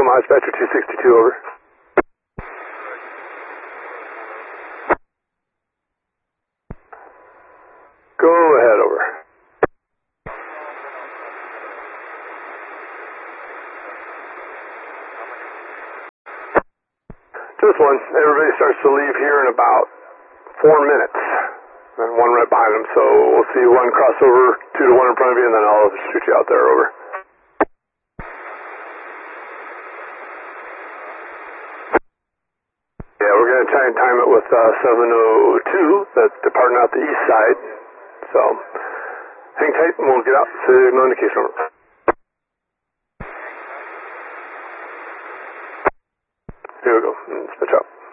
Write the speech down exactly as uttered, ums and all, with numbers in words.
Dispatcher two sixty-two, over. Go ahead, over. Just one. Everybody starts to leave here in about four minutes. And one right behind them, so we'll see one cross over, two to one in front of you, and then I'll shoot you out there, over. Yeah, we're going to try and time it with uh, seven oh two, that's departing out the east side. So, hang tight and we'll get out to know the case number. Here we go, switch up.